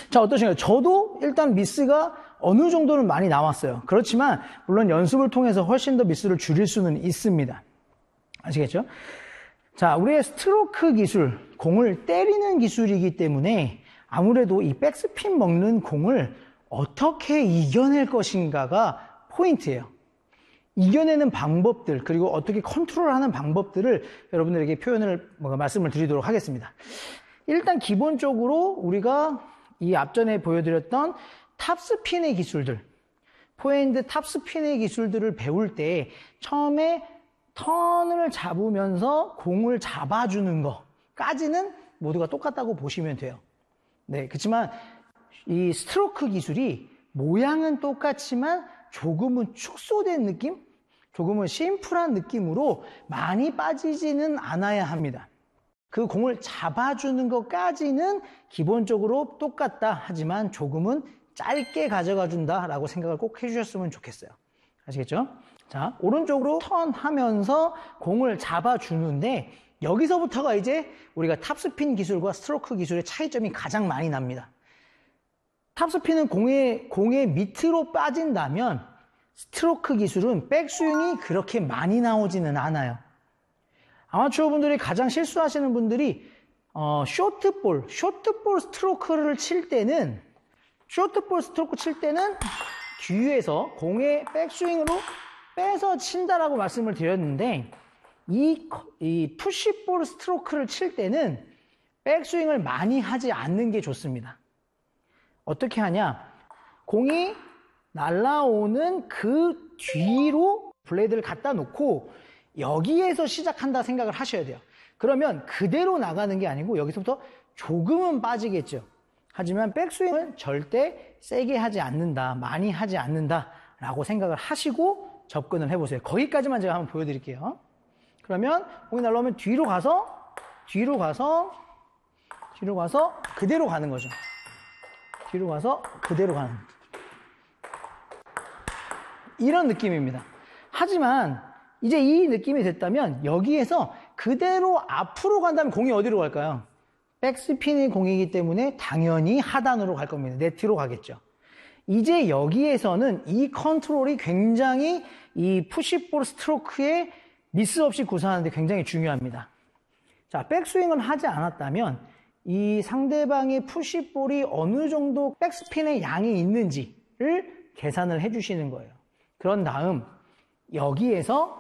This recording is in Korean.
자, 어떠신가요? 저도 일단 미스가 어느 정도는 많이 나왔어요. 그렇지만 물론 연습을 통해서 훨씬 더 미스를 줄일 수는 있습니다. 아시겠죠? 자, 우리의 스트로크 기술, 공을 때리는 기술이기 때문에 아무래도 이 백스핀 먹는 공을 어떻게 이겨낼 것인가가 포인트예요. 이겨내는 방법들, 그리고 어떻게 컨트롤하는 방법들을 여러분들에게 말씀을 드리도록 하겠습니다. 일단 기본적으로 우리가 이 앞전에 보여드렸던 탑스핀의 기술들, 포핸드 탑스핀의 기술들을 배울 때 처음에 턴을 잡으면서 공을 잡아주는 것까지는 모두가 똑같다고 보시면 돼요. 네, 그렇지만 이 스트로크 기술이 모양은 똑같지만 조금은 축소된 느낌? 조금은 심플한 느낌으로 많이 빠지지는 않아야 합니다. 그 공을 잡아주는 것까지는 기본적으로 똑같다 하지만 조금은 짧게 가져가 준다라고 생각을 꼭 해주셨으면 좋겠어요. 아시겠죠? 자, 오른쪽으로 턴하면서 공을 잡아주는데 여기서부터가 이제 우리가 탑스핀 기술과 스트로크 기술의 차이점이 가장 많이 납니다. 탑스핀은 공의 밑으로 빠진다면 스트로크 기술은 백스윙이 그렇게 많이 나오지는 않아요. 아마추어 분들이 가장 실수하시는 분들이 쇼트볼 스트로크를 칠 때는 뒤에서 공의 백스윙으로 빼서 친다라고 말씀을 드렸는데 이 푸시볼 스트로크를 칠 때는 백스윙을 많이 하지 않는 게 좋습니다. 어떻게 하냐? 공이 날아오는 그 뒤로 블레이드를 갖다 놓고 여기에서 시작한다 생각을 하셔야 돼요. 그러면 그대로 나가는 게 아니고 여기서부터 조금은 빠지겠죠. 하지만 백스윙은 절대 세게 하지 않는다, 많이 하지 않는다 라고 생각을 하시고 접근을 해보세요. 거기까지만 제가 한번 보여드릴게요. 그러면 공이 날아오면 뒤로 가서 그대로 가는 거죠. 뒤로 가서 그대로 가는 이런 느낌입니다. 하지만 이제 이 느낌이 됐다면 여기에서 그대로 앞으로 간다면 공이 어디로 갈까요? 백스핀의 공이기 때문에 당연히 하단으로 갈 겁니다. 네트로 가겠죠. 이제 여기에서는 이 컨트롤이 굉장히 이 푸시볼 스트로크에 미스 없이 구사하는데 굉장히 중요합니다. 자, 백스윙을 하지 않았다면 이 상대방의 푸시볼이 어느 정도 백스핀의 양이 있는지를 계산을 해주시는 거예요. 그런 다음 여기에서